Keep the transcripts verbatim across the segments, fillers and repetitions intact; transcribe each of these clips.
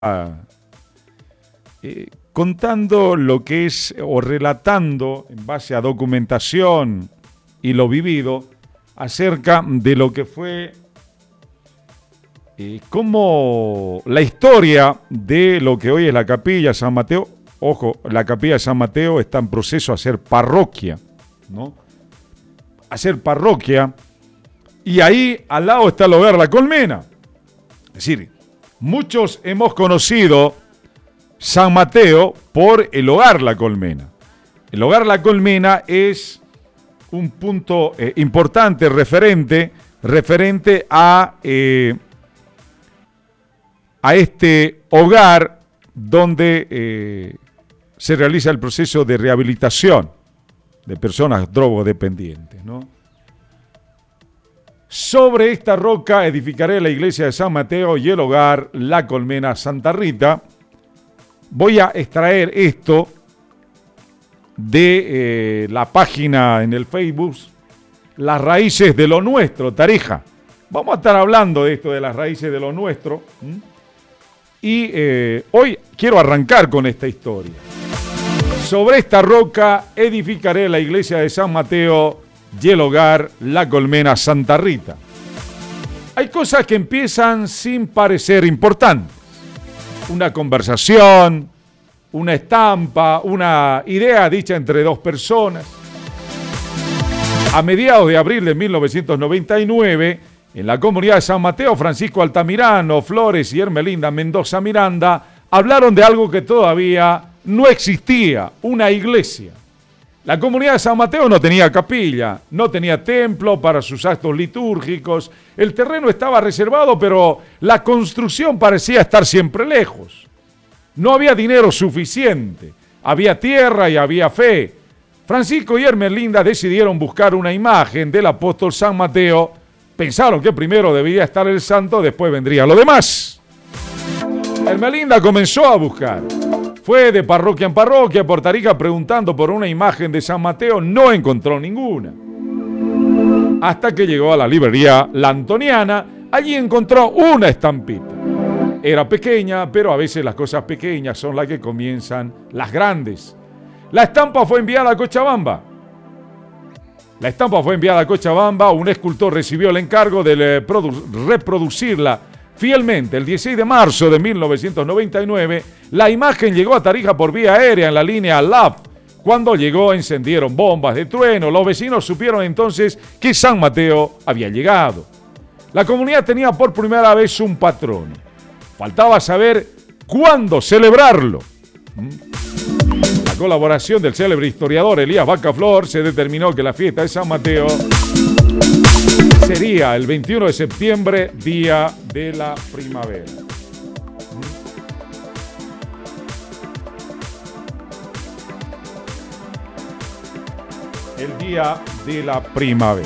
eh, contando lo que es, o relatando en base a documentación y lo vivido, acerca de lo que fue eh, como la historia de lo que hoy es la Capilla San Mateo. Ojo, la Capilla de San Mateo está en proceso a ser parroquia, ¿no? A ser parroquia, y ahí al lado está el Hogar La Colmena. Es decir, muchos hemos conocido San Mateo por el Hogar La Colmena. El Hogar La Colmena es un punto eh, importante, referente, referente a, eh, a este hogar donde eh, se realiza el proceso de rehabilitación de personas drogodependientes, ¿no? Sobre esta roca edificaré la iglesia de San Mateo y el Hogar La Colmena Santa Rita. Voy a extraer esto de eh, la página en el Facebook, Las Raíces de lo Nuestro, Tarija. Vamos a estar hablando de esto, de las raíces de lo nuestro. ¿Mm? Y eh, hoy quiero arrancar con esta historia. Sobre esta roca edificaré la iglesia de San Mateo y el Hogar La Colmena Santa Rita. Hay cosas que empiezan sin parecer importantes. Una conversación, una estampa, una idea dicha entre dos personas. A mediados de abril de mil novecientos noventa y nueve, en la comunidad de San Mateo, Francisco Altamirano Flores y Hermelinda Mendoza Miranda hablaron de algo que todavía no existía, una iglesia. La comunidad de San Mateo no tenía capilla, no tenía templo para sus actos litúrgicos, el terreno estaba reservado, pero la construcción parecía estar siempre lejos. No había dinero suficiente, había tierra y había fe. Francisco y Hermelinda decidieron buscar una imagen del apóstol San Mateo. Pensaron que primero debía estar el santo, después vendría lo demás. Hermelinda comenzó a buscar. Fue de parroquia en parroquia por Tarija preguntando por una imagen de San Mateo, no encontró ninguna. Hasta que llegó a la librería La Antoniana, allí encontró una estampita. Era pequeña, pero a veces las cosas pequeñas son las que comienzan las grandes. La estampa fue enviada a Cochabamba. La estampa fue enviada a Cochabamba, un escultor recibió el encargo de reproducirla fielmente. El dieciséis de marzo de mil novecientos noventa y nueve, la imagen llegó a Tarija por vía aérea en la línea L A P. Cuando llegó, encendieron bombas de trueno. Los vecinos supieron entonces que San Mateo había llegado. La comunidad tenía por primera vez un patrono. Faltaba saber cuándo celebrarlo. La colaboración del célebre historiador Elías Bacaflor se determinó que la fiesta de San Mateo sería el veintiuno de septiembre, día de la primavera. El día de la primavera.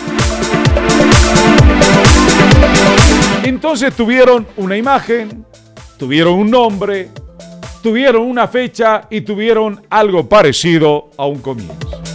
Entonces tuvieron una imagen, tuvieron un nombre, tuvieron una fecha y tuvieron algo parecido a un comienzo.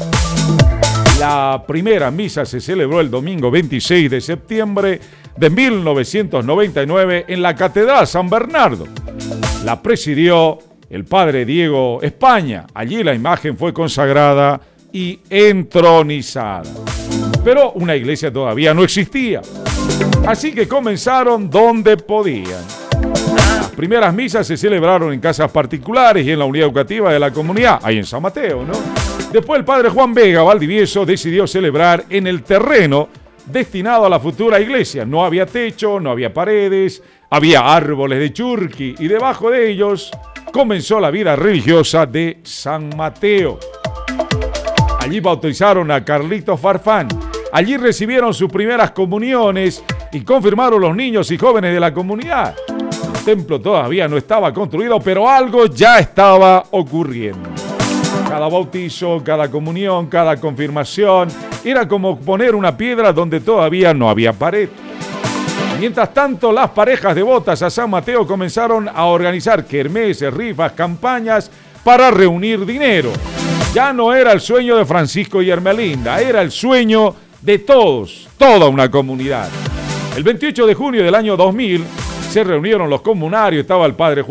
La primera misa se celebró el domingo veintiséis de septiembre de mil novecientos noventa y nueve en la Catedral San Bernardo. La presidió el padre Diego España. Allí la imagen fue consagrada y entronizada. Pero una iglesia todavía no existía. Así que comenzaron donde podían. Las primeras misas se celebraron en casas particulares y en la unidad educativa de la comunidad, ahí en San Mateo, ¿no? Después el padre Juan Vega Valdivieso decidió celebrar en el terreno destinado a la futura iglesia. No había techo, no había paredes, había árboles de churqui y debajo de ellos comenzó la vida religiosa de San Mateo. Allí bautizaron a Carlitos Farfán. Allí recibieron sus primeras comuniones y confirmaron los niños y jóvenes de la comunidad. El templo todavía no estaba construido, pero algo ya estaba ocurriendo. Cada bautizo, cada comunión, cada confirmación, era como poner una piedra donde todavía no había pared. Mientras tanto, las parejas devotas a San Mateo comenzaron a organizar kermeses, rifas, campañas para reunir dinero. Ya no era el sueño de Francisco y Hermelinda, era el sueño de todos, toda una comunidad. El veintiocho de junio del año dos mil se reunieron los comunarios, estaba el padre Juan